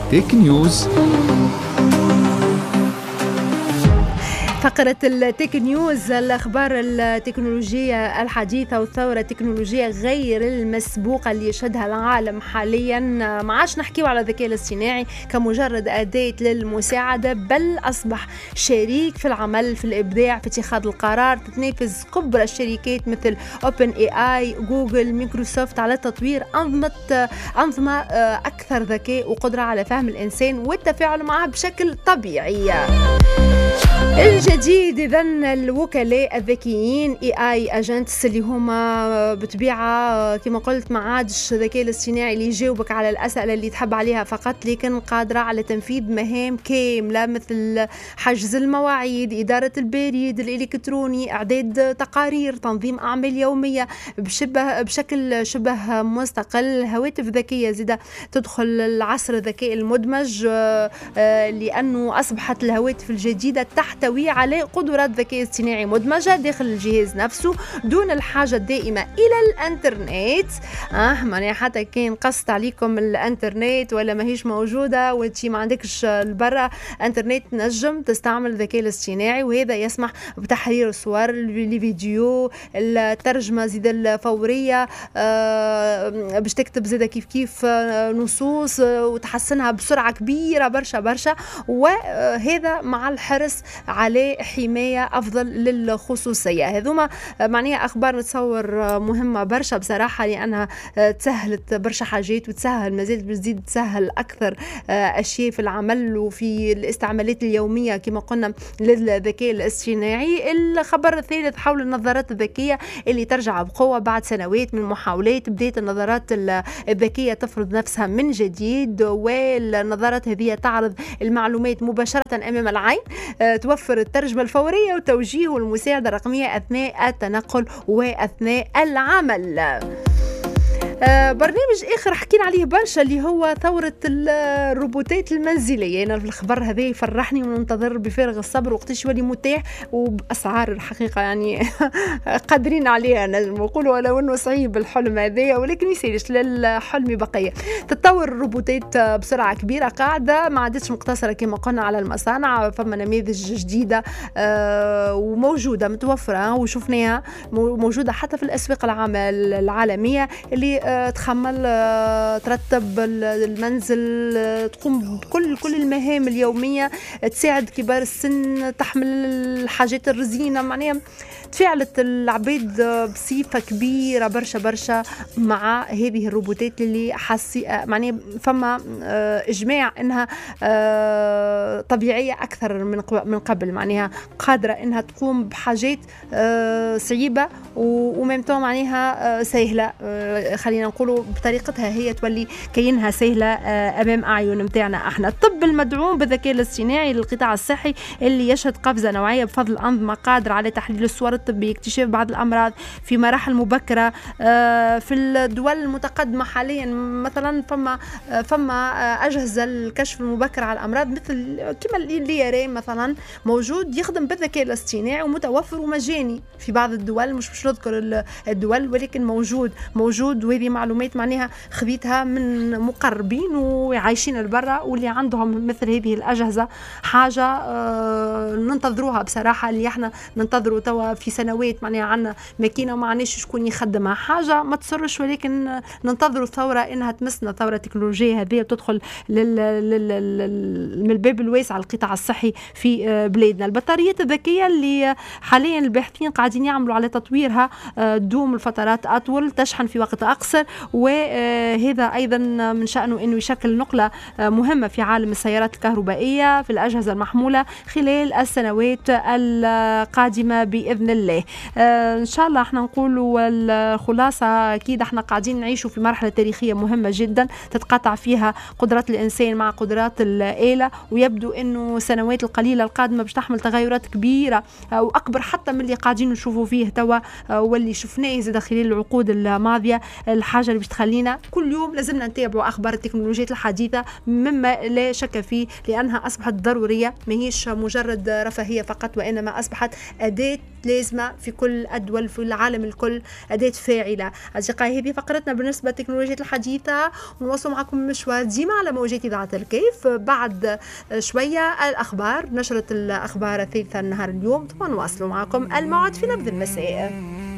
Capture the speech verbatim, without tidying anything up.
تيك نيوز. فقرة التيك نيوز، الأخبار التكنولوجية الحديثة والثورة التكنولوجية غير المسبوقة اللي يشهدها العالم حاليا. ما عادش نحكيو على الذكاء الاصطناعي كمجرد أداة للمساعدة، بل أصبح شريك في العمل، في الإبداع، في اتخاذ القرار. تتنافس كبرى الشركات مثل أوبن اي اي، جوجل، مايكروسوفت على تطوير أنظمة أنظمة أكثر ذكاء وقدرة على فهم الإنسان والتفاعل معه بشكل طبيعي. الجديد إذن الوكلاء الذكيين اي اي اجنتس اللي هما بطبيعة كما قلت ما عادش الذكاء الاصطناعي اللي يجاوبك على الأسئلة اللي تحب عليها فقط، لكن قادرة على تنفيذ مهام كاملة مثل حجز المواعيد، إدارة البريد الإلكتروني، إعداد تقارير، تنظيم أعمال يومية بشبه بشكل شبه مستقل. هواتف ذكية زيادة تدخل العصر الذكاء المدمج، لأنه أصبحت الهواتف الجديدة تحتوي على قدرات ذكاء اصطناعي مدمجة داخل الجهاز نفسه دون الحاجة الدائمة إلى الانترنت. اه معناها حتى كان قصت عليكم الانترنت ولا ما هيش موجودة وانتي ما عندكش البرة انترنت، نجم تستعمل الذكاء الاصطناعي، وهذا يسمح بتحرير الصور، الفيديو، الترجمة زيد الفورية، آه باش تكتب زيدا كيف كيف نصوص وتحسنها بسرعة كبيرة برشا برشا، وهذا مع الحرص على حماية أفضل للخصوصية. هذوما معناها أخبار نتصور مهمة برشا بصراحة، لأنها تسهلت برشا حاجات وتسهل مازالت بتزيد تسهل أكثر أشياء في العمل وفي الاستعمالات اليومية كما قلنا للذكاء الاصطناعي. الخبر الثالث حول النظارات الذكية اللي ترجع بقوة بعد سنوات من محاولات. بداية النظارات الذكية تفرض نفسها من جديد، والنظارات هذه تعرض المعلومات مباشرة أمام العين، توفر الترجمة الفورية وتوجيه والمساعدة الرقمية أثناء التنقل وأثناء العمل. آه برنامج آخر حكينا عليه برشا اللي هو ثورة الروبوتات المنزلية. أنا في الخبر هذا يفرحني وننتظر بفارغ الصبر وقتاش يولي متاح وبأسعار الحقيقة يعني قادرين عليها نجم نقولوا، ولو أنه صعيب الحلم هذا ولكن يسيرش للحلم بقية. تتطور الروبوتات بسرعة كبيرة، قاعدة ما عادتش مقتصرة كما قلنا على المصانع، فما نماذج جديدة آه وموجودة متوفرة وشفناها موجودة حتى في الأسواق العالمية اللي تخمل ترتب المنزل، تقوم بكل كل المهام اليومية، تساعد كبار السن، تحمل الحاجات الرزينة. معناها تفاعلت العبيد بصفة كبيرة برشا برشا مع هذه الروبوتات اللي حسي معناها فما إجماع إنها طبيعية أكثر من من قبل، معناها قادرة إنها تقوم بحاجات صعيبة وممتو معناها سهلة، خلينا نقولوا بطريقتها هي تولي كينها سهلة أمام أعين متاعنا احنا. الطب المدعوم بالذكاء الاصطناعي للقطاع الصحي اللي يشهد قفزة نوعية بفضل أنظمة قادرة على تحليل الصور الطبية، اكتشاف بعض الأمراض في مراحل مبكرة. في الدول المتقدمة حاليا مثلا فما فما أجهزة الكشف المبكر على الأمراض مثل كما اللي يرى مثلا موجود يخدم بالذكاء الاصطناعي ومتوفر ومجاني في بعض الدول، مش مش نذكر الدول ولكن موجود موجود وهذه معلومات معناها خذيتها من مقربين وعايشين البرة واللي عندهم مثل هذه الأجهزة. حاجة آه ننتظروها بصراحة، اللي احنا ننتظروا توا في سنوات معناها عنا ماكينة وما عناش شكون يخدمها، حاجة ما تصرش ولكن ننتظروا الثورة انها تمسنا، ثورة تكنولوجية هذه وتدخل لل... لل... من الباب الواسع القطاع الصحي في بلادنا. البطاريات الذكية اللي حاليا الباحثين قاعدين يعملوا على تطويرها، دوم الفترات أطول، تشحن في وقت أقصر، وهذا أيضا من شأنه أنه يشكل نقلة مهمة في عالم السيارات الكهربائية في الأجهزة المحمولة خلال السنوات القادمة بإذن الله. إن شاء الله احنا نقولوا الخلاصة، أكيد احنا قاعدين نعيشوا في مرحلة تاريخية مهمة جدا تتقاطع فيها قدرات الإنسان مع قدرات الآلة، ويبدو أنه السنوات القليلة القادمة باش تحمل تغيرات كبيرة وأكبر حتى من اللي قاعدين نشوفوا فيه توا واللي شفناه زاد خلال العقود الماضية. حاجة اللي باش تخلينا كل يوم لازمنا نتابعوا أخبار التكنولوجيات الحديثة مما لا شك فيه، لأنها أصبحت ضرورية، ماهيش مجرد رفاهية فقط، وإنما أصبحت أداة لازمة في كل الدول في العالم الكل، أداة فاعلة. أصدقائي هذه فقرتنا بالنسبة للتكنولوجيات الحديثة، ونواصل معكم مشوار ديما على موجات إذاعة الكيف. بعد شوية الأخبار، نشرة الأخبار الثالثة النهار اليوم، ثم نواصل معكم الموعد في نبذ المساء.